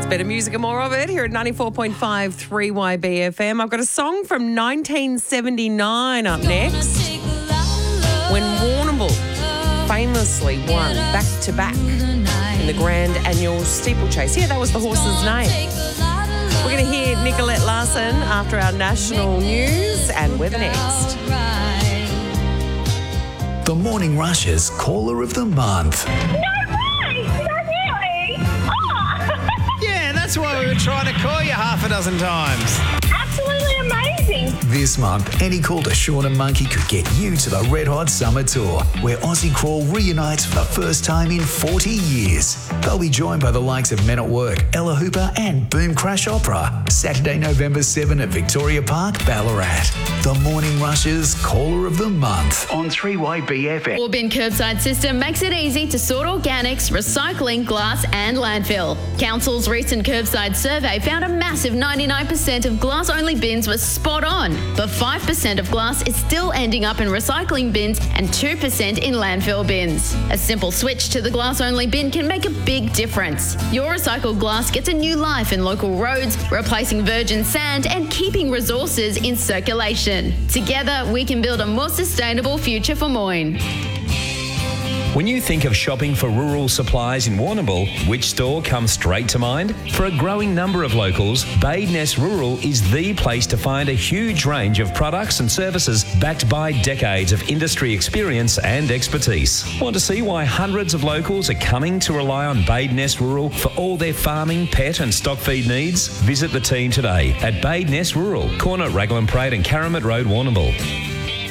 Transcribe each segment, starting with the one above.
Better music and more of it here at 94.5 3YBFM. I've got a song from 1979 up next, when Warrnambool famously won back-to-back in the Grand Annual Steeplechase. Yeah, that was the horse's name. We're going to hear Nicolette Larson after our national news and weather next. The Morning Rush's Caller of the Month. That's why we were trying to call you half a dozen times. Absolutely amazing. This month, any call to Sean and Monkey could get you to the Red Hot Summer Tour, where Aussie Crawl reunites for the first time in 40 years. They'll be joined by the likes of Men at Work, Ella Hooper and Boom Crash Opera. Saturday, November 7 at Victoria Park, Ballarat. The Morning Rush's Caller of the Month on 3YBFM. Orbin Curbside System makes it easy to sort organics, recycling, glass and landfill. Council's recent curbside survey found a massive 99% of glass-only bins were spot on, but 5% of glass is still ending up in recycling bins and 2% in landfill bins. A simple switch to the glass-only bin can make a big difference. Your recycled glass gets a new life in local roads, replacing virgin sand and keeping resources in circulation. Together, we can build a more sustainable future for Moyne. When you think of shopping for rural supplies in Warrnambool, which store comes straight to mind? For a growing number of locals, Badeness Rural is the place to find a huge range of products and services backed by decades of industry experience and expertise. Want to see why hundreds of locals are coming to rely on Badeness Rural for all their farming, pet and stock feed needs? Visit the team today at Badeness Rural, corner Raglan Parade and Karamat Road, Warrnambool.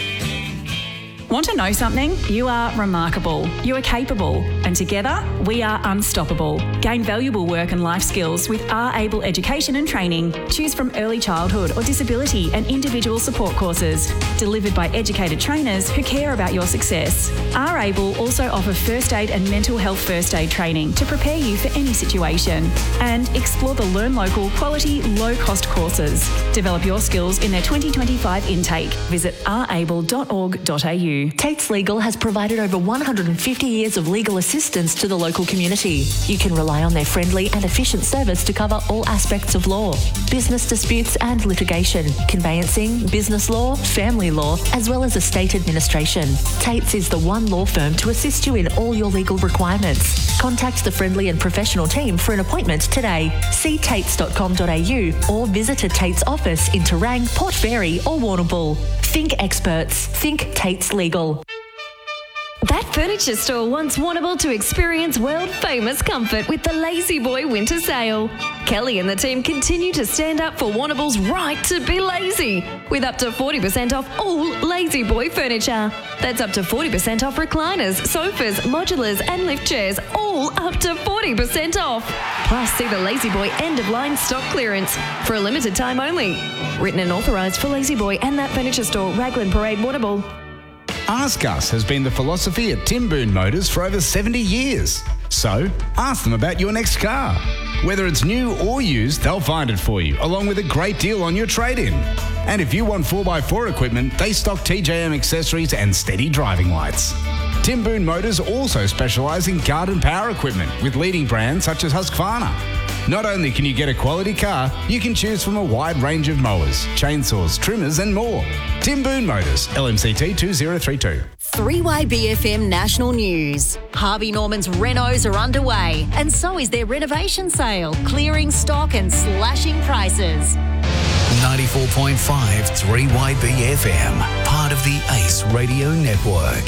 Want to know something? You are remarkable. You are capable. And together, we are unstoppable. Gain valuable work and life skills with R-Able Education and Training. Choose from early childhood or disability and individual support courses. Delivered by educated trainers who care about your success. R-Able also offer first aid and mental health first aid training to prepare you for any situation. And explore the Learn Local quality, low-cost courses. Develop your skills in their 2025 intake. Visit rable.org.au. Tates Legal has provided over 150 years of legal assistance to the local community. You can rely on their friendly and efficient service to cover all aspects of law, business disputes and litigation, conveyancing, business law, family law, as well as estate administration. Tates is the one law firm to assist you in all your legal requirements. Contact the friendly and professional team for an appointment today. See tates.com.au or visit a Tates office in Terang, Port Fairy or Warrnambool. Think experts. Think Tates Legal. That furniture store wants Warrnambool to experience world-famous comfort with the Lazy Boy Winter Sale. Kelly and the team continue to stand up for Warrnambool's right to be lazy, with up to 40% off all Lazy Boy furniture. That's up to 40% off recliners, sofas, modulars and lift chairs, all up to 40% off. Plus, see the Lazy Boy end-of-line stock clearance for a limited time only. Written and authorised for Lazy Boy and That Furniture Store, Raglan Parade, Warrnambool. Ask Us has been the philosophy at Tim Boone Motors for over 70 years. So, ask them about your next car. Whether it's new or used, they'll find it for you, along with a great deal on your trade-in. And if you want 4x4 equipment, they stock TJM accessories and steady driving lights. Tim Boone Motors also specialise in garden power equipment with leading brands such as Husqvarna. Not only can you get a quality car, you can choose from a wide range of mowers, chainsaws, trimmers and more. Tim Boone Motors, LMCT 2032. 3YBFM National News. Harvey Norman's renos are underway and so is their renovation sale, clearing stock and slashing prices. 94.5 3YBFM, part of the ACE Radio Network.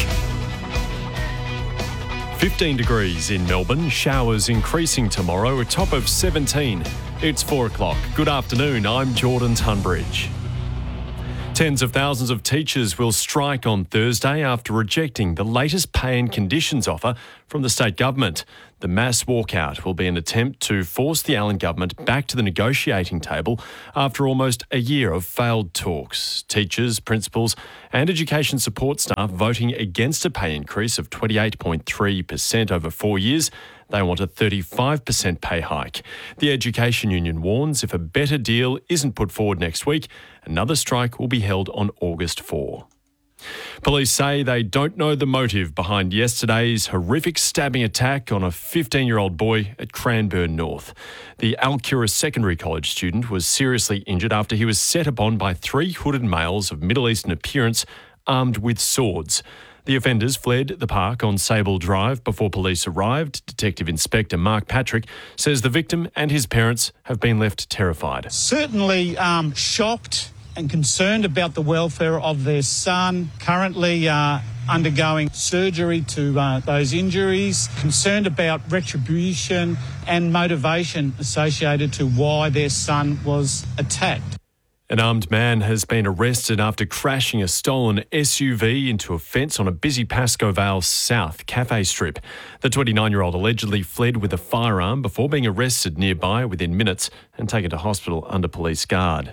15 degrees in Melbourne, showers increasing tomorrow, a top of 17. It's 4 o'clock. Good afternoon, I'm Jordan Tunbridge. Tens of thousands of teachers will strike on Thursday after rejecting the latest pay and conditions offer from the state government. The mass walkout will be an attempt to force the Allen government back to the negotiating table after almost a year of failed talks. Teachers, principals and education support staff voting against a pay increase of 28.3% over 4 years. They want a 35% pay hike. The Education Union warns if a better deal isn't put forward next week, another strike will be held on August 4. Police say they don't know the motive behind yesterday's horrific stabbing attack on a 15-year-old boy at Cranbourne North. The Alcura Secondary College student was seriously injured after he was set upon by 3 hooded males of Middle Eastern appearance armed with swords. The offenders fled the park on Sable Drive before police arrived. Detective Inspector Mark Patrick says the victim and his parents have been left terrified. Certainly shocked and concerned about the welfare of their son, currently undergoing surgery to those injuries, concerned about retribution and motivation associated to why their son was attacked. An armed man has been arrested after crashing a stolen SUV into a fence on a busy Pascoe Vale South cafe strip. The 29-year-old allegedly fled with a firearm before being arrested nearby within minutes and taken to hospital under police guard.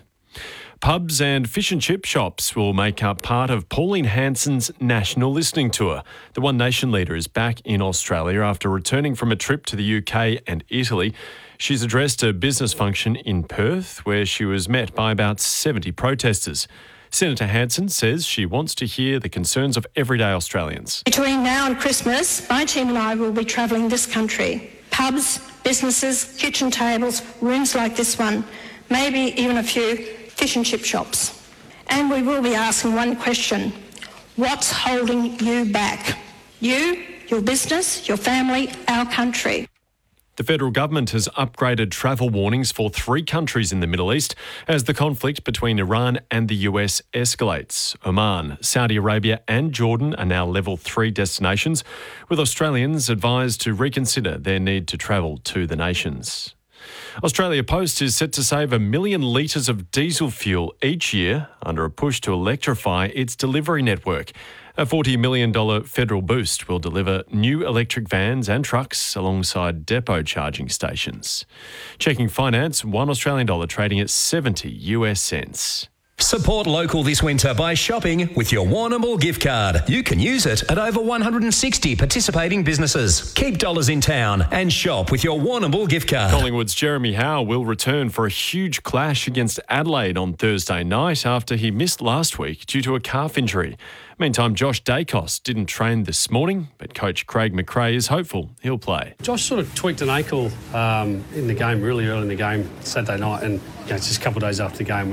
Pubs and fish and chip shops will make up part of Pauline Hanson's national listening tour. The One Nation leader is back in Australia after returning from a trip to the UK and Italy. She's addressed a business function in Perth where she was met by about 70 protesters. Senator Hanson says she wants to hear the concerns of everyday Australians. Between now and Christmas, my team and I will be travelling this country. Pubs, businesses, kitchen tables, rooms like this one, maybe even a few fish and chip shops. And we will be asking one question: what's holding you back? You, your business, your family, our country. The federal government has upgraded travel warnings for 3 countries in the Middle East as the conflict between Iran and the US escalates. Oman, Saudi Arabia and Jordan are now level 3 destinations, with Australians advised to reconsider their need to travel to the nations. Australia Post is set to save 1 million litres of diesel fuel each year under a push to electrify its delivery network. A $40 million federal boost will deliver new electric vans and trucks alongside depot charging stations. Checking finance, $1 Australian dollar trading at 70 US cents. Support local this winter by shopping with your Warrnambool gift card. You can use it at over 160 participating businesses. Keep dollars in town and shop with your Warrnambool gift card. Collingwood's Jeremy Howe will return for a huge clash against Adelaide on Thursday night after he missed last week due to a calf injury. Meantime, Josh Dacos didn't train this morning, but coach Craig McRae is hopeful he'll play. Josh sort of tweaked an ankle in the game, really early in the game, Saturday night, and it's just a couple of days after the game.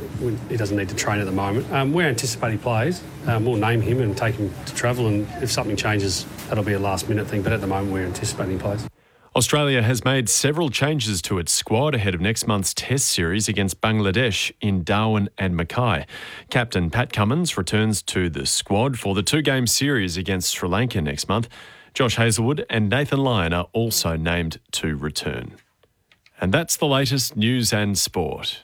He doesn't need to train at the moment. We're anticipating plays. We'll name him and take him to travel, and if something changes, that'll be a last-minute thing, but at the moment we're anticipating plays. Australia has made several changes to its squad ahead of next month's Test series against Bangladesh in Darwin and Mackay. Captain Pat Cummins returns to the squad for the 2-game series against Sri Lanka next month. Josh Hazlewood and Nathan Lyon are also named to return. And that's the latest news and sport.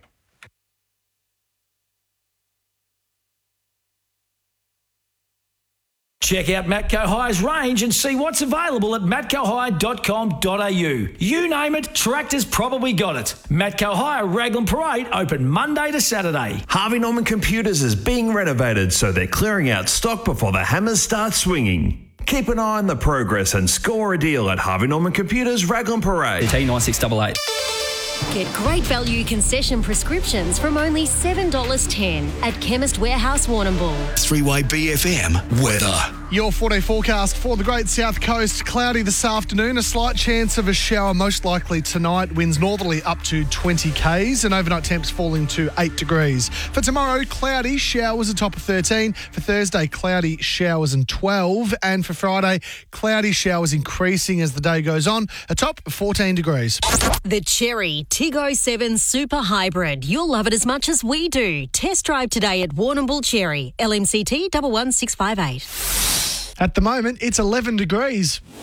Check out Matco High's range and see what's available at matcohigh.com.au. You name it, Tractor's probably got it. Matco High Raglan Parade open Monday to Saturday. Harvey Norman Computers is being renovated, so they're clearing out stock before the hammers start swinging. Keep an eye on the progress and score a deal at Harvey Norman Computers Raglan Parade. T9688. Get great value concession prescriptions from only $7.10 at Chemist Warehouse Warrnambool. 3Y BFM weather. Your 4-day forecast for the Great South Coast. Cloudy this afternoon, a slight chance of a shower most likely tonight. Winds northerly up to 20 k's and overnight temps falling to 8 degrees. For tomorrow, cloudy, showers atop of 13. For Thursday, cloudy, showers and 12. And for Friday, cloudy, showers increasing as the day goes on, atop 14 degrees. The Cherry Tiggo 7 Super Hybrid. You'll love it as much as we do. Test drive today at Warrnambool Cherry. LMCT 11658. At the moment, it's 11 degrees.